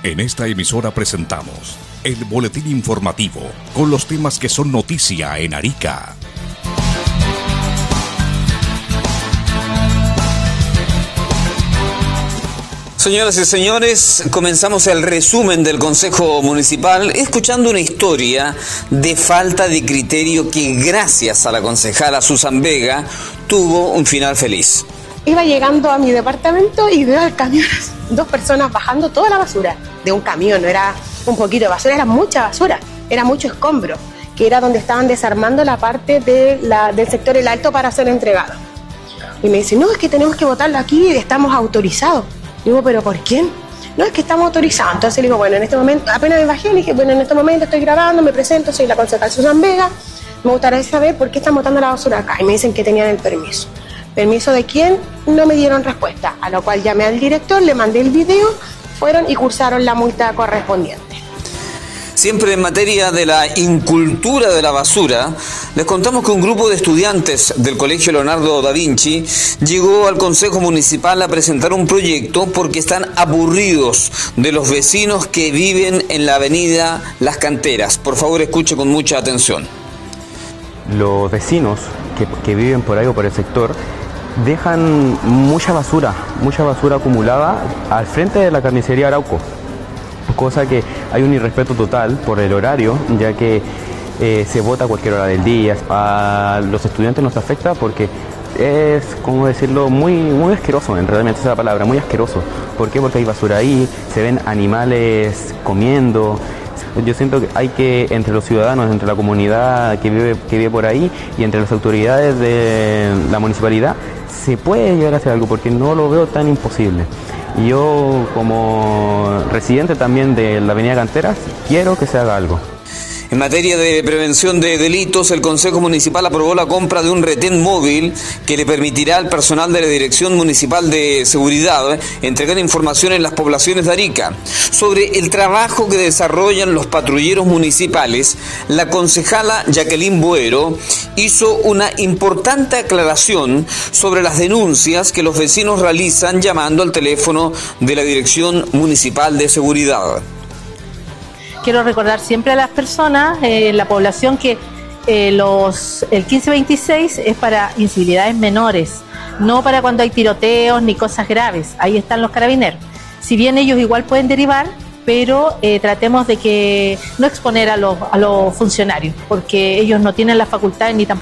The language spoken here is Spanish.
En esta emisora presentamos el boletín informativo con los temas que son noticia en Arica. Señoras y señores, comenzamos el resumen del Consejo Municipal escuchando una historia de falta de criterio que, gracias a la concejala Susan Vega, tuvo un final feliz. Iba llegando a mi departamento y veo al camión, 2 personas bajando toda la basura de un camión. No era un poquito de basura, era mucha basura, era mucho escombro, que era donde estaban desarmando la parte del sector El Alto para ser entregado. Y me dice, no, es que tenemos que botarlo aquí, estamos autorizados. Digo, ¿pero por quién? No, es que estamos autorizados. Entonces le digo, bueno, en este momento, apenas me bajé, le dije, bueno, en este momento estoy grabando, me presento, soy la concejal Susan Vega, me gustaría saber por qué están botando la basura acá. Y me dicen que tenían el permiso. ¿Permiso de quién? No me dieron respuesta, a lo cual llamé al director, le mandé el video, fueron y cursaron la multa correspondiente. Siempre en materia de la incultura de la basura, les contamos que un grupo de estudiantes del Colegio Leonardo da Vinci llegó al Consejo Municipal a presentar un proyecto porque están aburridos de los vecinos que viven en la avenida Las Canteras. Por favor, escuche con mucha atención. Los vecinos que viven por ahí o por el sector dejan mucha basura acumulada al frente de la carnicería Arauco. Cosa que hay un irrespeto total por el horario, ya que se vota a cualquier hora del día. A los estudiantes nos afecta porque es, ¿cómo decirlo?, muy asqueroso, en realidad esa es la palabra, muy asqueroso. ¿Por qué? Porque hay basura ahí, se ven animales comiendo. Yo siento que hay que, entre los ciudadanos, entre la comunidad que vive por ahí y entre las autoridades de la municipalidad, se puede llegar a hacer algo, porque no lo veo tan imposible. Y yo, como residente también de la avenida Canteras, quiero que se haga algo. En materia de prevención de delitos, el Consejo Municipal aprobó la compra de un retén móvil que le permitirá al personal de la Dirección Municipal de Seguridad entregar información en las poblaciones de Arica. Sobre el trabajo que desarrollan los patrulleros municipales, la concejala Jacqueline Boero hizo una importante aclaración sobre las denuncias que los vecinos realizan llamando al teléfono de la Dirección Municipal de Seguridad. Quiero recordar siempre a las personas, la población, que el 1526 es para incivilidades menores, no para cuando hay tiroteos ni cosas graves. Ahí están los carabineros. Si bien ellos igual pueden derivar, pero tratemos de que no exponer a los funcionarios, porque ellos no tienen las facultades ni tampoco